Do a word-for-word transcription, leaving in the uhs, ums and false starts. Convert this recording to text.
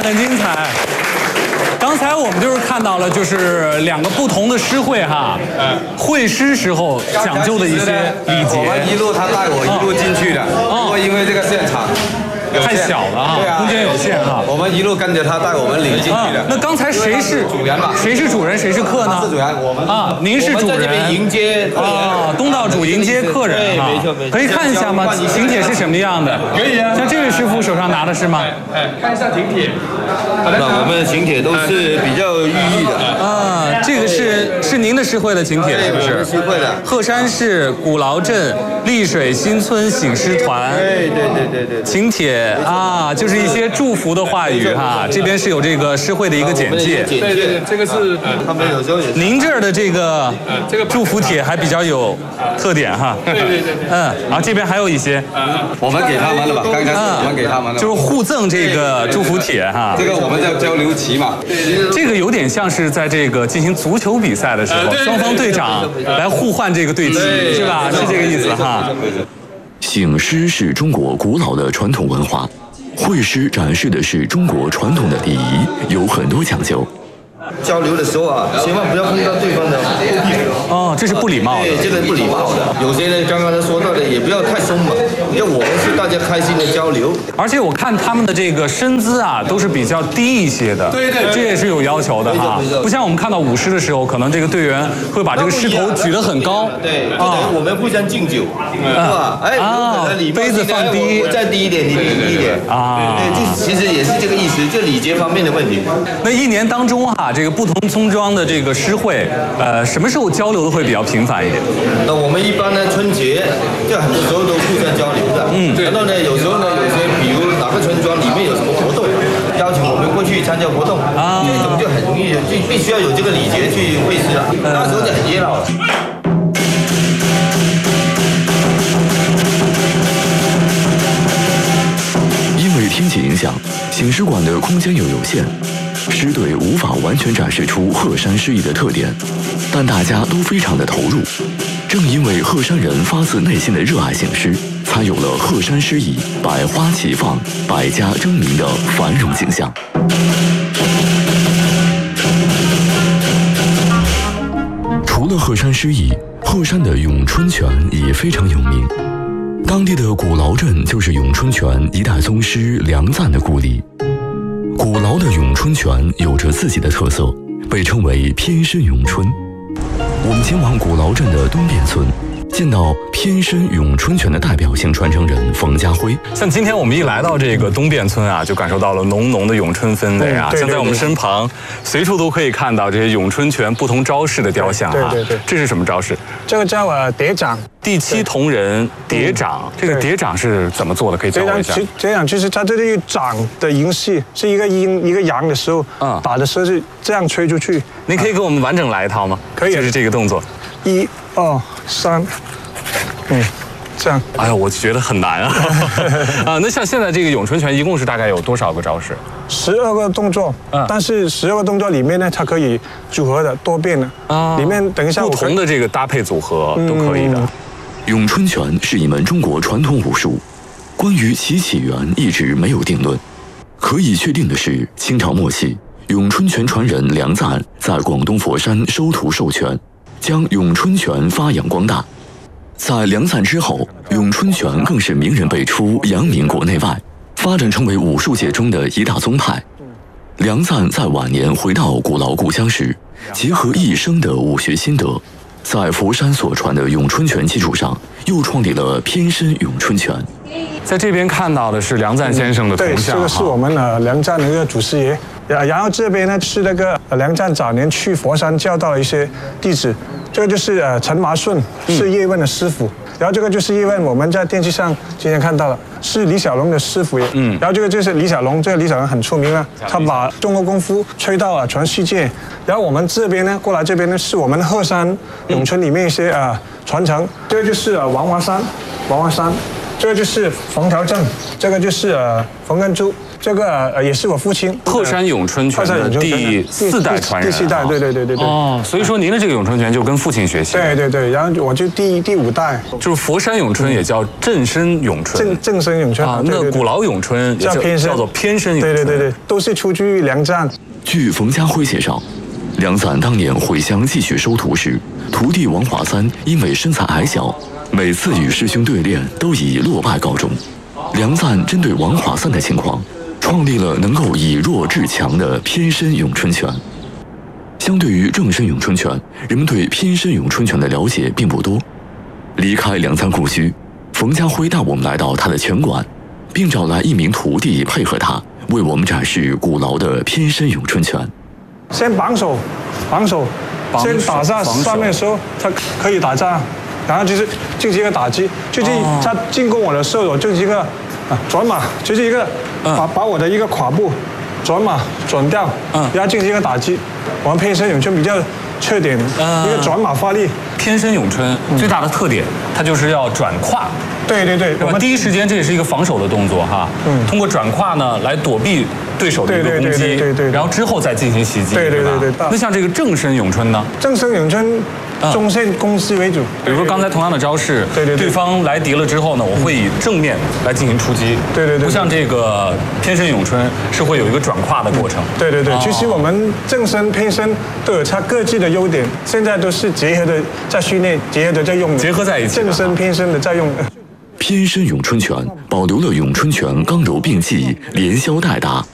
很精彩。刚才我们就是看到了，就是两个不同的诗会哈，会诗时候讲究的一些礼节。 我们一路他带我一路进去的，不过因为这个现场。 太小了啊，空间有限哈。 我们一路跟着他带我们领进去的。 那刚才谁是主人吧？ 谁是主人，谁是客呢？ 是主人，我们啊，您是主人。 迎接啊，东道主迎接客人啊。 没错没错。 可以看一下吗？请帖是什么样的？ 可以啊。 像这位师傅手上拿的是吗？ 哎，看一下请帖。那我们的请帖都是比较寓意的。 啊，这个是是您的诗会的请帖是不是？ 诗会的。 鹤山市古劳镇丽水新村醒狮团。 对对对对对。 请帖啊，就是一些祝福的话语哈。这边是有这个诗会的一个简介。 对对对，这个是他们有时候也。 您这儿的这个这个祝福帖还比较有特点哈。 对对对。 嗯，然后这边还有一些。 我们给他们了吧？刚开始我们给他们了。 就是互赠这个祝福帖哈。 这个我们叫交流旗嘛。 这个有点像是在这个进行足球比赛的时候，双方队长来互换这个队旗，是吧？是这个意思哈。 醒狮是中国古老的传统文化，会诗展示的是中国传统的礼仪，有很多讲究。 交流的时候啊，千万不要碰到对方的后屁股。 哦，这是不礼貌的。 对，这个不礼貌的。有些呢，刚刚他说到的，也不要太松嘛，因为我们是大家开心的交流。 而且我看他们的这个身姿啊，都是比较低一些的。对对，这也是有要求的哈。不像我们看到舞狮的时候，可能这个队员会把这个狮头举得很高。 对，啊，我们互相敬酒，是吧？哎，啊， 杯子放低， 我再低一点，你低一点啊。对，这其实也是这个意思，就礼节方面的问题。 那一年当中哈，这个不同村庄的这个诗会，呃，什么时候交流的会比较频繁一点？ 那我们一般呢，春节就很多时候都互相交流的。嗯，然后呢，有时候呢，有些比如哪个村庄里面有什么活动，邀请我们过去参加活动，啊，这种就很容易，就必须要有这个礼节去会师了。那时候就很热闹了。 因为天气影响，醒狮馆的空间又有限。狮队无法完全展示出鹤山诗意的特点，但大家都非常的投入。正因为鹤山人发自内心的热爱醒狮，才有了鹤山诗意百花齐放、百家争鸣的繁荣景象。除了鹤山诗意，鹤山的咏春拳也非常有名。当地的古劳镇就是咏春拳一代宗师梁赞的故里。古劳的咏春拳有着自己的特色，被称为偏身咏春。我们前往古劳镇的东便村，见到偏身咏春拳的代表性传承人冯家辉。 像今天我们一来到这个东便村啊，就感受到了浓浓的咏春氛围啊。像在我们身旁，随处都可以看到这些咏春拳不同招式的雕像啊。 对对对， 这是什么招式？ 这个叫呃叠掌。 第七铜人叠掌，这个叠掌是怎么做的？可以教我一下。 叠掌就是它这个掌的音系是一个阴一个阳的时候，嗯，打的时候是这样吹出去。 您可以给我们完整来一套吗？ 可以， 就是这个动作。 一、二、三，嗯，这样。 哎呀，我觉得很难啊。啊，那像现在这个咏春拳一共是大概有多少个招式？ 十二个动作，嗯，但是十二个动作里面呢，它可以组合的多变的啊。里面等一下不同的这个搭配组合都可以的。嗯咏春拳是一门中国传统武术，关于其起源一直没有定论。可以确定的是，清朝末期，咏春拳传人梁赞在广东佛山收徒授拳，将咏春拳发扬光大。在梁赞之后，咏春拳更是名人辈出，扬名国内外，发展成为武术界中的一大宗派。梁赞在晚年回到古老故乡时，结合一生的武学心得，在佛山所传的咏春拳基础上，又创立了偏身咏春拳。 在这边看到的是梁赞先生的铜像， 对，这个是我们呃梁赞的一个祖师爷。然后这边呢是那个梁赞早年去佛山教导了一些弟子，这个就是呃陈麻顺，是叶问的师傅。嗯，然后这个就是叶问，我们在电视上今天看到了，是李小龙的师傅也。嗯，然后这个就是李小龙，这个李小龙很出名了，他把中国功夫吹到了全世界。然后我们这边呢，过来这边呢，是我们鹤山咏春里面一些呃传承，这个就是呃王华山，王华山，这个就是冯条正，这个就是呃冯根珠。 这个呃也是我父亲鹤山咏春拳的第四代传人， 第四代，对对对对对。 哦，所以说您的这个咏春拳就跟父亲学习。 对对对，然后我就第第五代， 就是佛山咏春也叫正身咏春， 正正身咏春啊。那古老咏春也叫偏身，叫做偏身咏春。 对对对对，都是出自于梁赞。 据冯家辉介绍，梁赞当年回乡继续收徒时，徒弟王华三因为身材矮小，每次与师兄对练都以落败告终。梁赞针对王华三的情况，创立了能够以弱制强的偏身咏春拳。相对于正身咏春拳，人们对偏身咏春拳的了解并不多。离开梁赞故居，冯家辉带我们来到他的拳馆，并找来一名徒弟配合他，为我们展示古老的偏身咏春拳。 先绑手，绑手，先打在上面的时候，他可以打架，然后就是进行一个打击，就是他进攻我的时候，我就是一个啊转马，就是一个把把我的一个胯部转马转掉，嗯，然后进行一个打击。我们偏身咏春比较缺点，一个转马发力。 偏身咏春最大的特点，它就是要转胯。 对对对， 我们第一时间这也是一个防守的动作哈，嗯，通过转胯呢来躲避对手的一个攻击， 对对对， 然后之后再进行袭击， 对对对对。 那像这个正身咏春呢？ 正身咏春中线攻击为主， 比如说刚才同样的招式， 对对对， 对方来敌了之后呢，我会以正面来进行出击， 对对对， 不像这个偏身咏春是会有一个转胯的过程， 对对对。其实我们正身偏身都有它各自的优点，现在都是结合的在训练，结合的在用， 结合在一起， 正身偏身的在用。 偏身咏春拳保留了咏春拳刚柔并济、连削带打、